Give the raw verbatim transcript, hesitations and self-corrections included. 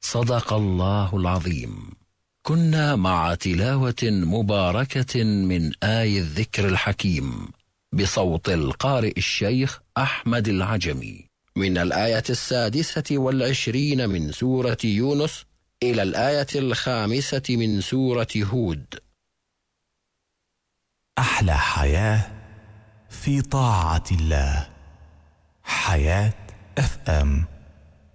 صدق الله العظيم. كنا مع تلاوة مباركة من آي الذكر الحكيم بصوت القارئ الشيخ أحمد العجمي من الآية السادسة والعشرين من سورة يونس إلى الآية الخامسة من سورة هود. أحلى حياة في طاعة الله. حياة اف ام.